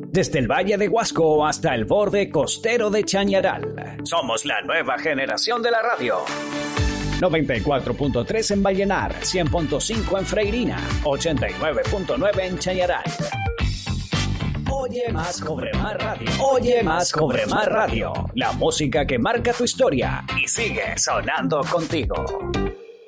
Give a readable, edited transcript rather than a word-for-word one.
desde el Valle de Huasco hasta el borde costero de Chañaral. Somos la nueva generación de la radio. 94.3 en Vallenar, 100.5 en Freirina, 89.9 en Chañaral. Oye más, cobre más radio. Oye más, cobre más radio. La música que marca tu historia y sigue sonando contigo.